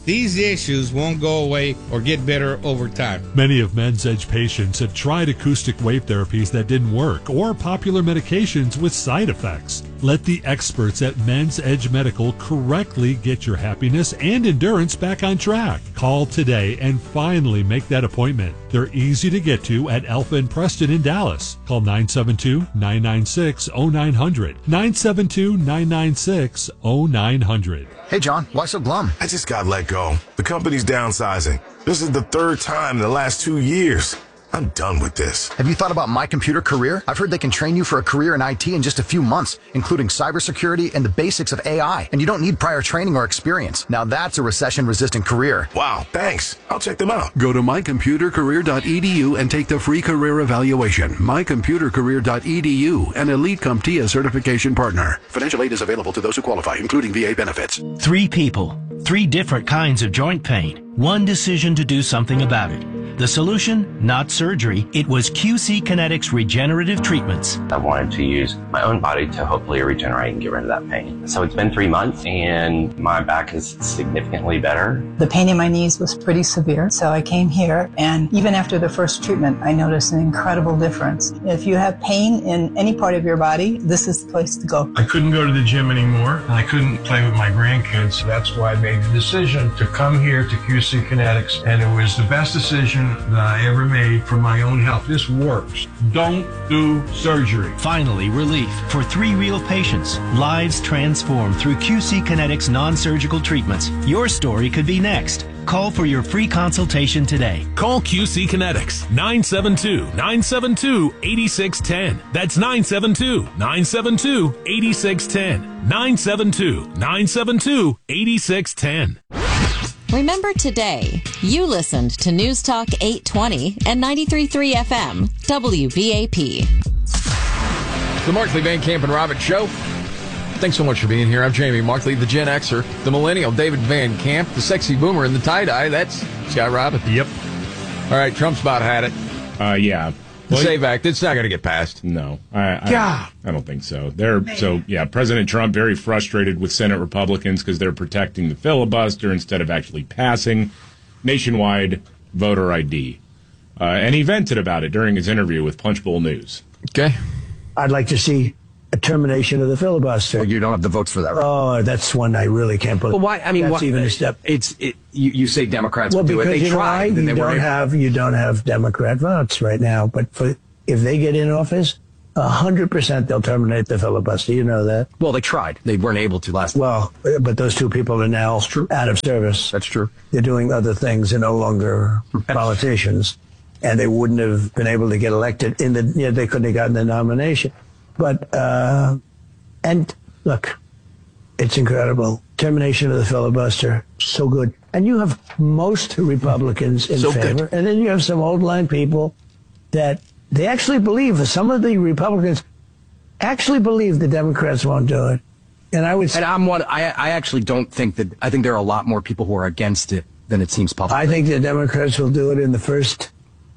these issues won't go away or get better over time. Many of Men's Edge patients have tried acoustic wave therapies that didn't work or popular medications with side effects. Let the experts at Men's Edge Medical correctly get your happiness and endurance back on track. Call today and finally make that appointment. They're easy to get to at Alpha and Preston in Dallas. Call nine seven two, nine nine six, oh nine hundred. nine seven two, nine nine six, oh nine hundred. Hey, John, why so glum? I just got let go. The company's downsizing. This is the third time in the last two years. I'm done with this. Have you thought about My Computer Career? I've heard they can train you for a career in I T in just a few months, including cybersecurity and the basics of A I. And you don't need prior training or experience. Now that's a recession-resistant career. Wow, thanks. I'll check them out. Go to my computer career dot e d u and take the free career evaluation. my computer career dot e d u, an Elite CompTIA certification partner. Financial aid is available to those who qualify, including V A benefits. Three people, three different kinds of joint pain, one decision to do something about it. The solution? Not surgery. It was Q C Kinetics regenerative treatments. I wanted to use my own body to hopefully regenerate and get rid of that pain. So it's been three months and my back is significantly better. The pain in my knees was pretty severe, so I came here, and even after the first treatment, I noticed an incredible difference. If you have pain in any part of your body, this is the place to go. I couldn't go to the gym anymore, and I couldn't play with my grandkids. That's why I made the decision to come here to Q C Kinetics, and it was the best decision that I ever made for my own health. This works. Don't do surgery. Finally, relief for three real patients. Lives transformed through Q C Kinetics non-surgical treatments. Your story could be next. Call for your free consultation today. Call Q C Kinetics, nine seven two, nine seven two, eight six one zero. That's nine seven two, nine seven two, eight six one zero. nine seven two, nine seven two, eight six one zero. Remember today, you listened to News Talk eight twenty and ninety-three point three F M, W B A P. The Markley, Van Camp, and Robbins Show. Thanks so much for being here. I'm Jamie Markley, the Gen Xer, the Millennial, David Van Camp, the Sexy Boomer, and the Tie-Dye. That's Scott Robbins. Yep. All right, Trump's about had it. Uh, yeah. The SAVE Act, it's not going to get passed. No, I, I, God. I don't think so. They're so yeah. President Trump very frustrated with Senate Republicans because they're protecting the filibuster instead of actually passing nationwide voter I D, uh, and he vented about it during his interview with Punchbowl News. Okay, I'd like to see a termination of the filibuster. Well, you don't have the votes for that, right? Oh, that's one I really can't believe. Well, why? I mean, that's why, even a step. It's it. You, you say Democrats well, would do it. They you know tried. why? And You they don't weren't have you don't have Democrat votes right now, but for if they get in office, a hundred percent they'll terminate the filibuster. You know that. Well, they tried. They weren't able to last. Well, but those two people are now out of service. That's true. They're doing other things. They're no longer politicians, and they wouldn't have been able to get elected. In the yeah, they couldn't have gotten the nomination. But uh, and look, it's incredible. Termination of the filibuster, so good. And you have most Republicans in So favor, good. and then you have some old line people that they actually believe. Some of the Republicans actually believe the Democrats won't do it. And I would. And I'm one. I I actually don't think that. I think there are a lot more people who are against it than it seems public. I think the Democrats will do it in the first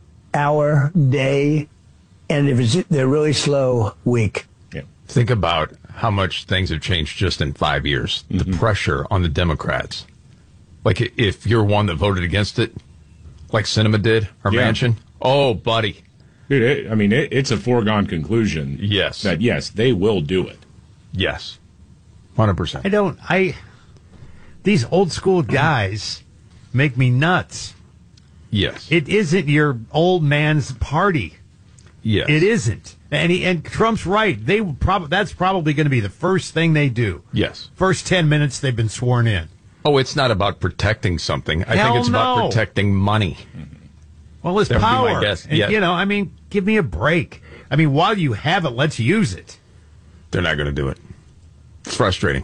hour, day, and if it's, they're really slow, week. Yeah. Think about how much things have changed just in five years. Mm-hmm. The pressure on the Democrats. Like if you're one that voted against it, like Sinema did, or Yeah. Manchin. Oh, buddy. Dude, it, I mean, it, it's a foregone conclusion. Yes. That, yes, they will do it. Yes. one hundred percent. I don't, I, these old school guys make me nuts. Yes. It isn't your old man's party. Yes. It isn't. And he, and Trump's right. They probably that's probably going to be the first thing they do. Yes. First ten minutes they've been sworn in. Oh, it's not about protecting something. I Hell think it's about no. protecting money. Well, it's That would be my power. guess. And, Yeah. You know, I mean, give me a break. I mean, while you have it, let's use it. They're not going to do it. It's frustrating.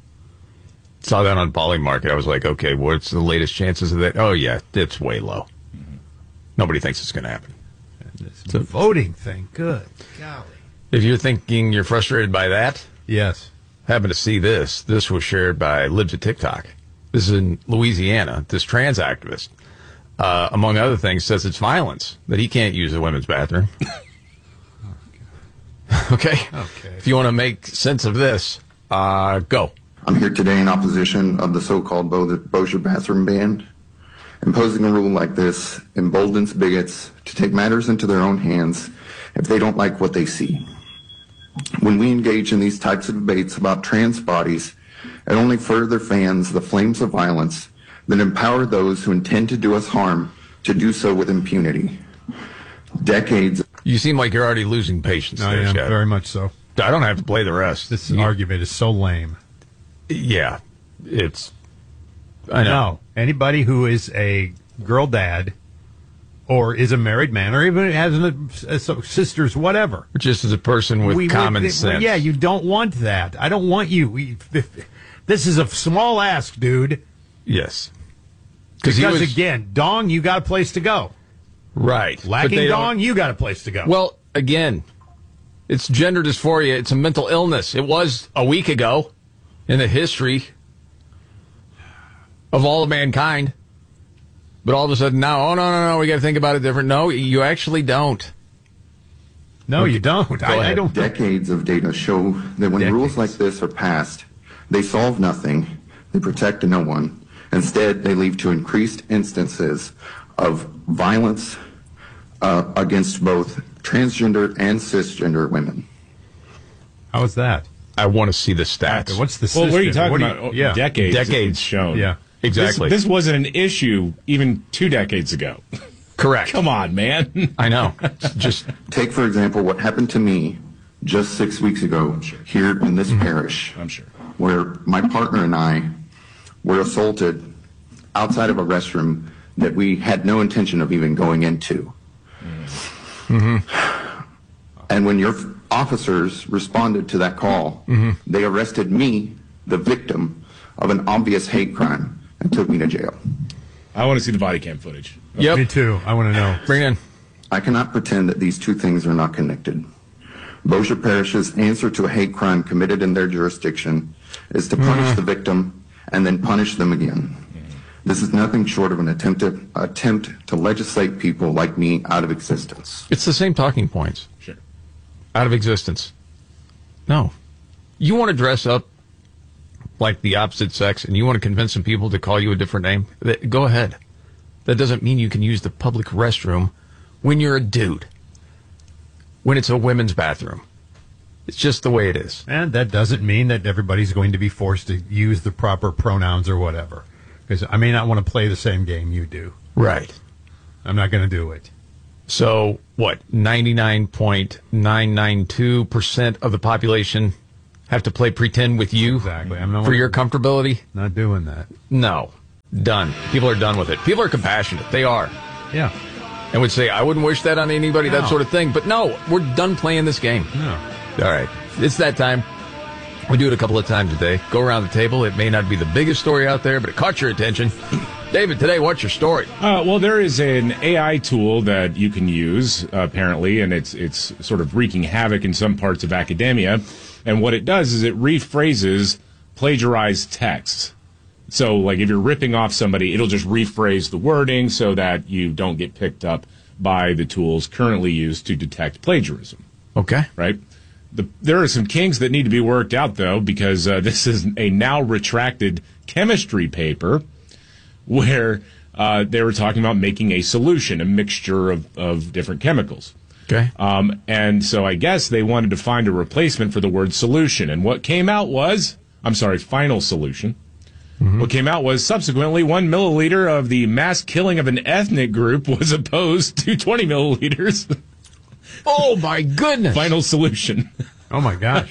Saw that on Polymarket. I was like, okay, what's the latest chances of that? Oh, yeah, it's way low. Mm-hmm. Nobody thinks it's going to happen. It's a voting thing. Good. Golly. If you're thinking you're frustrated by that, yes. Happen to see this. This was shared by Libs of TikTok. This is in Louisiana. This trans activist, uh, among other things, says it's violence that he can't use the women's bathroom. okay. Okay. If you want to make sense of this, uh, go. I'm here today in opposition of the so-called Bo- Bossier bathroom ban. Imposing a rule like this emboldens bigots to take matters into their own hands if they don't like what they see. When we engage in these types of debates about trans bodies, it only further fans the flames of violence that empower those who intend to do us harm to do so with impunity. Decades. You seem like you're already losing patience. I there, am, Chad. very much so. I don't have to play the rest. This You- argument is so lame. Yeah, it's. I know. No, anybody who is a girl dad or is a married man or even has a, a, a sisters, whatever. Just as a person with We- common we- sense. Yeah, you don't want that. I don't want you. We, this is a small ask, dude. Yes. Because, he was- again, dong, you got a place to go. Right. But Lacking they don't- dong, you got a place to go. Well, again, it's gender dysphoria. It's a mental illness. It was a week ago in the history of all of mankind. But all of a sudden now, oh, no, no, no, we got to think about it different. No, you actually don't. No, you don't. Go I, I ahead. don't. Decades of data show that when Decades. rules like this are passed, they solve nothing, they protect no one. Instead, they lead to increased instances of violence uh, against both transgender and cisgender women. How is that? I want to see the stats. What's the Well, what are you system? talking What do about? you- yeah. Decades. Decades. It's shown. Yeah. Exactly. This, this wasn't an issue even two decades ago. Correct. Come on, man. I know. Just Take, for example, what happened to me just six weeks ago here in this parish. I'm sure. Where my partner and I were assaulted outside of a restroom that we had no intention of even going into. Mm-hmm. And when your f- officers responded to that call, Mm-hmm. they arrested me, the victim of an obvious hate crime, and took me to jail. I want to see the body cam footage. Yep. Me too. I want to know. Bring it in. I cannot pretend that these two things are not connected. Bossier Parish's answer to a hate crime committed in their jurisdiction is to punish Mm-hmm. the victim and then punish them again. This is nothing short of an attempt to, attempt to legislate people like me out of existence. It's the same talking points. Sure. Out of existence. No. You want to dress up like the opposite sex and you want to convince some people to call you a different name? Th- Go ahead. That doesn't mean you can use the public restroom when you're a dude. When it's a women's bathroom. It's just the way it is. And that doesn't mean that everybody's going to be forced to use the proper pronouns or whatever. Because I may not want to play the same game you do. Right. I'm not going to do it. So, what, ninety-nine point nine nine two percent of the population have to play pretend with you Exactly. I'm not for your comfortability? Not doing that. No. Done. People are done with it. People are compassionate. They are. Yeah. And would say, I wouldn't wish that on anybody, No. that sort of thing. But no, we're done playing this game. No. All right. It's that time. We do it a couple of times a day. Go around the table. It may not be the biggest story out there, but it caught your attention. David, today, what's your story? Uh, well, there is an A I tool that you can use, uh, apparently, and it's it's sort of wreaking havoc in some parts of academia. And what it does is it rephrases plagiarized texts. So, like, if you're ripping off somebody, it'll just rephrase the wording so that you don't get picked up by the tools currently used to detect plagiarism. Okay. Right? The, there are some kinks that need to be worked out, though, because uh, this is a now retracted chemistry paper where uh, they were talking about making a solution, a mixture of, of different chemicals. Okay. Um, and so I guess they wanted to find a replacement for the word solution. And what came out was, I'm sorry, final solution. Mm-hmm. What came out was subsequently one milliliter of the mass killing of an ethnic group was opposed to twenty milliliters. Oh, my goodness. Final solution. Oh, my gosh.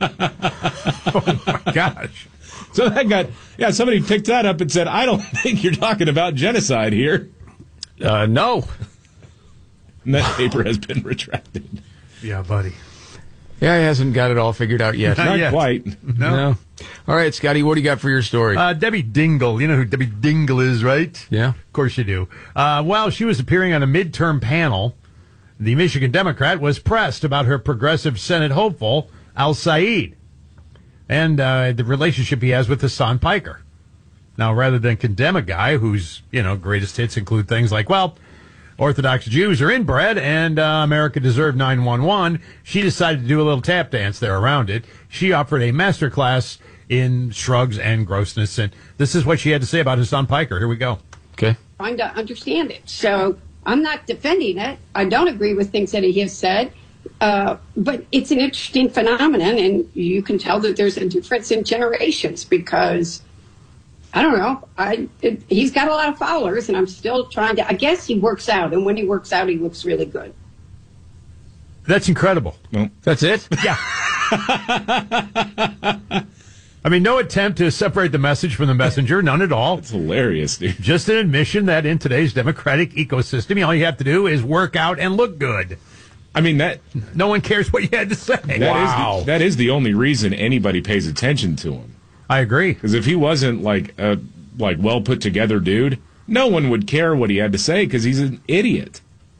Oh, my gosh. So that got, yeah, somebody picked that up and said, I don't think you're talking about genocide here. Uh, no. And that paper has been retracted. Yeah, buddy. Yeah, he hasn't got it all figured out yet. Not yet. quite. No. No. All right, Scotty, what do you got for your story? Uh, Debbie Dingle. You know who Debbie Dingle is, right? Yeah. Of course you do. Uh, while she was appearing on a midterm panel, the Michigan Democrat was pressed about her progressive Senate hopeful, Al Said, and uh, the relationship he has with Hassan Piker. Now, rather than condemn a guy whose, you know, greatest hits include things like, well, Orthodox Jews are inbred and uh, America deserved nine one one, she decided to do a little tap dance there around it. She offered a masterclass in shrugs and grossness. And this is what she had to say about Hassan Piker. Here we go. Okay. Trying to understand it. So I'm not defending it. I don't agree with things that he has said. Uh, but it's an interesting phenomenon, and you can tell that there's a difference in generations because, I don't know, I it, he's got a lot of followers, and I'm still trying to, I guess he works out, and when he works out, he looks really good. That's incredible. No. That's it? Yeah. I mean, no attempt to separate the message from the messenger, none at all. It's hilarious, dude. Just an admission that in today's democratic ecosystem, all you have to do is work out and look good. I mean, that no one cares what you had to say. That wow. Is the, that is the only reason anybody pays attention to him. I agree. Because if he wasn't like a like well put together dude, no one would care what he had to say because he's an idiot.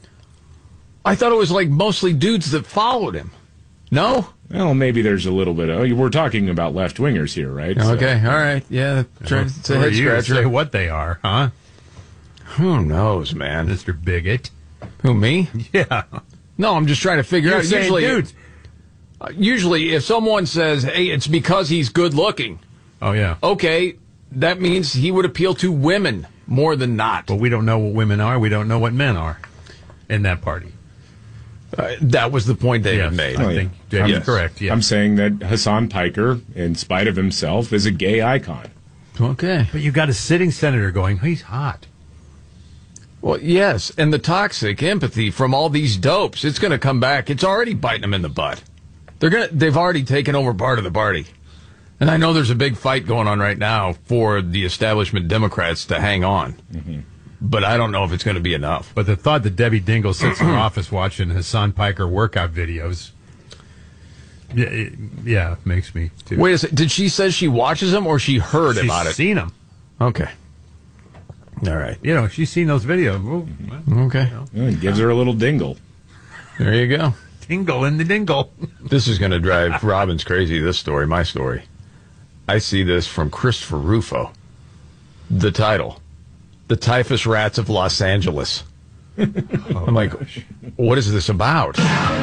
I thought it was like mostly dudes that followed him. No? Well, maybe there's a little bit of. We're talking about left wingers here, right? Okay, So. all right. Yeah, it's a Who are head you to scratcher. say what they are, huh? Who knows, man? Mister Bigot. Who, me? Yeah. No, I'm just trying to figure You're out. saying Usually, dudes. uh, usually, if someone says, "Hey, it's because he's good looking," Oh, yeah. okay, that means he would appeal to women more than not. But we don't know what women are. We don't know what men are in that party. Uh, that was the point David Yes, made. I think David's Yes. correct. Yeah. I'm saying that Hassan Piker, in spite of himself, is a gay icon. Okay. But you got a sitting senator going, he's hot. Well, yes, and the toxic empathy from all these dopes, it's going to come back. It's already biting them in the butt. They're going to they've already taken over part of the party. And I know there's a big fight going on right now for the establishment Democrats to hang on. Mm-hmm. But I don't know if it's going to be enough. But the thought that Debbie Dingle sits in her office watching Hassan Piker workout videos, yeah, it, yeah makes me too. Wait a second. Did she say she watches them or she heard She's about it? seen them. Okay. All right. You know, she's seen those videos. Ooh, Okay. Yeah, it gives her a little dingle. There you go. Dingle in the dingle. This is going to drive Robbins crazy, this story, my story. I see this from Christopher Rufo. The title, The Typhus Rats of Los Angeles. Oh, I'm like, what is this about?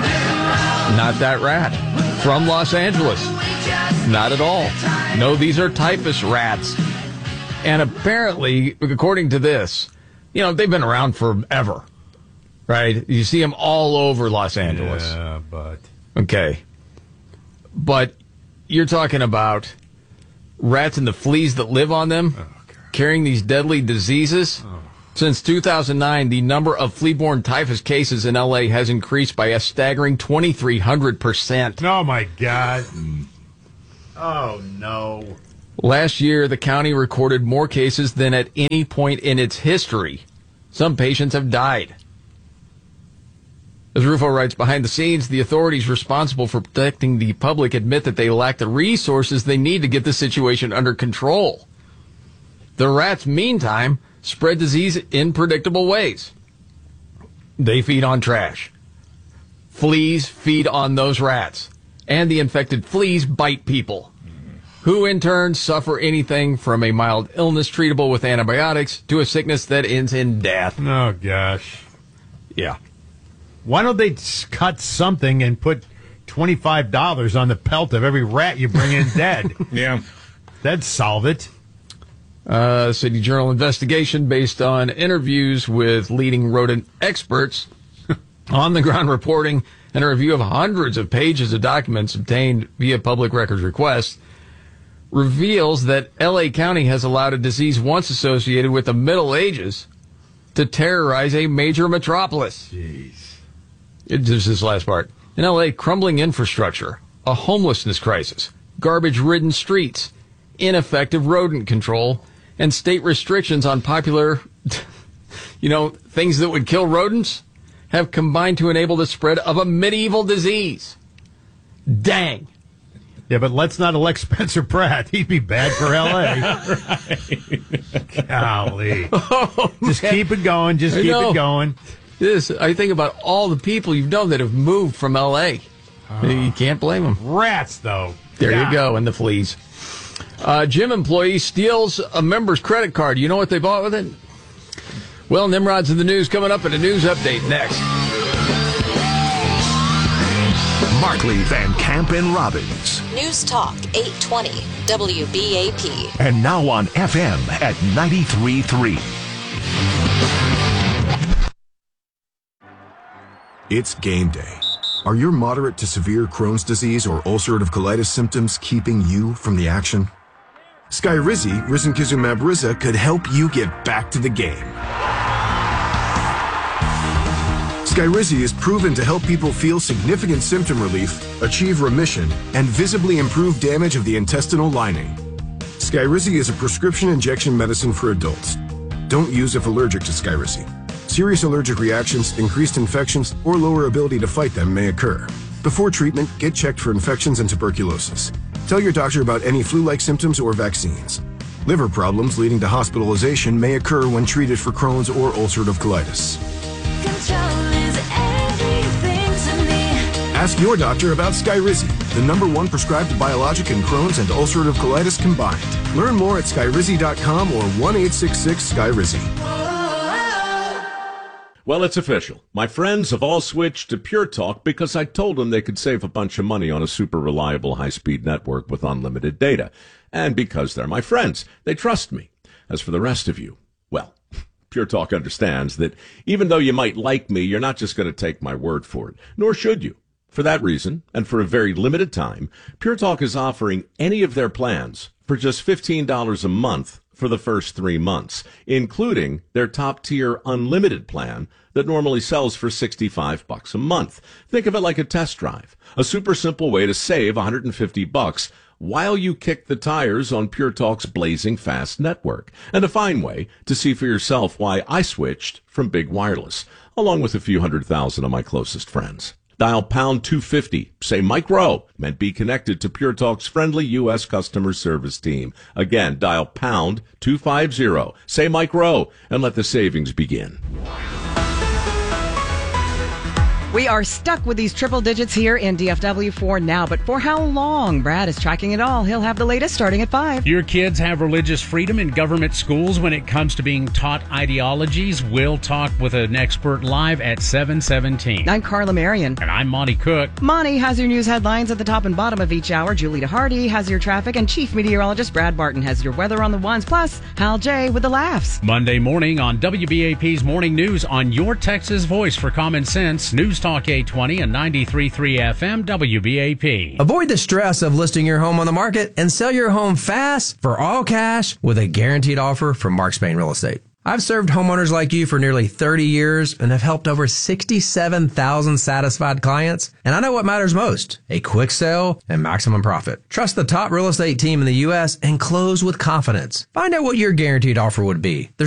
Not that rat. From Los Angeles. Not at all. No, these are typhus rats. And apparently, according to this, you know, they've been around forever, right? You see them all over Los Angeles. Yeah, but... Okay. But you're talking about rats and the fleas that live on them Oh, carrying these deadly diseases. Oh. Since two thousand nine, the number of flea-borne typhus cases in L A has increased by a staggering twenty-three hundred percent. Oh, my God. Oh, no. Last year, the county recorded more cases than at any point in its history. Some patients have died. As Rufo writes, behind the scenes, the authorities responsible for protecting the public admit that they lack the resources they need to get the situation under control. The rats, meantime, spread disease in predictable ways. They feed on trash. Fleas feed on those rats. And the infected fleas bite people, who in turn suffer anything from a mild illness treatable with antibiotics to a sickness that ends in death. Oh, gosh. Yeah. Why don't they cut something and put twenty-five dollars on the pelt of every rat you bring in dead? Yeah. That'd solve it. Uh, City Journal investigation based on interviews with leading rodent experts, on-the-ground reporting, and a review of hundreds of pages of documents obtained via public records requests reveals that L A County has allowed a disease once associated with the Middle Ages to terrorize a major metropolis. Jeez. It, this is this last part. In L A, crumbling infrastructure, a homelessness crisis, garbage-ridden streets, ineffective rodent control, and state restrictions on popular, you know, things that would kill rodents have combined to enable the spread of a medieval disease. Dang. Yeah, but let's not elect Spencer Pratt. He'd be bad for L A. Right. Golly. Oh, just man. keep it going. Just I keep know. it going. This, I think about all the people you've known that have moved from L A. Oh. You can't blame them. Rats, though. There God. you go, and the fleas. Uh, gym employee steals a member's credit card. You know what they bought with it? Well, Nimrod's in the news coming up in a news update next. Markley, Van Camp, and Robbins. News Talk eight twenty W B A P. And now on F M at ninety-three point three. It's game day. Are your moderate to severe Crohn's disease or ulcerative colitis symptoms keeping you from the action? Skyrizi, risankizumab Riza, could help you get back to the game. Skyrizi is proven to help people feel significant symptom relief, achieve remission, and visibly improve damage of the intestinal lining. Skyrizi is a prescription injection medicine for adults. Don't use if allergic to Skyrizi. Serious allergic reactions, increased infections, or lower ability to fight them may occur. Before treatment, get checked for infections and tuberculosis. Tell your doctor about any flu-like symptoms or vaccines. Liver problems leading to hospitalization may occur when treated for Crohn's or ulcerative colitis. Ask your doctor about Skyrizi, the number one prescribed biologic in Crohn's and ulcerative colitis combined. Learn more at skyrizi dot com or one eight six six Skyrizi. Well, it's official. My friends have all switched to Pure Talk because I told them they could save a bunch of money on a super reliable high-speed network with unlimited data. And because they're my friends, they trust me. As for the rest of you, well, Pure Talk understands that even though you might like me, you're not just going to take my word for it, nor should you. For that reason, and for a very limited time, Pure Talk is offering any of their plans for just fifteen dollars a month for the first three months, including their top-tier unlimited plan that normally sells for sixty-five bucks a month. Think of it like a test drive, a super simple way to save one hundred fifty bucks while you kick the tires on Pure Talk's blazing fast network, and a fine way to see for yourself why I switched from Big Wireless, along with a few hundred thousand of my closest friends. Dial pound two fifty, say Mike Rowe, and be connected to Pure Talk's friendly U S customer service team. Again, dial pound two fifty, say Mike Rowe, and let the savings begin. We are stuck with these triple digits here in D F W for now, but for how long? Brad is tracking it all. He'll have the latest starting at five. Your kids have religious freedom in government schools when it comes to being taught ideologies. We'll talk with an expert live at seven seventeen. I'm Carla Marion. And I'm Monty Cook. Monty has your news headlines at the top and bottom of each hour. Julita Hardy has your traffic, and Chief Meteorologist Brad Barton has your weather on the ones. Plus, Hal J with the laughs. Monday morning on W B A P's Morning News on your Texas voice for common sense. News Talk eight twenty and ninety-three point three F M W B A P. Avoid the stress of listing your home on the market and sell your home fast for all cash with a guaranteed offer from Mark Spain Real Estate. I've served homeowners like you for nearly thirty years and have helped over sixty-seven thousand satisfied clients. And I know what matters most, a quick sale and maximum profit. Trust the top real estate team in the U S and close with confidence. Find out what your guaranteed offer would be. There's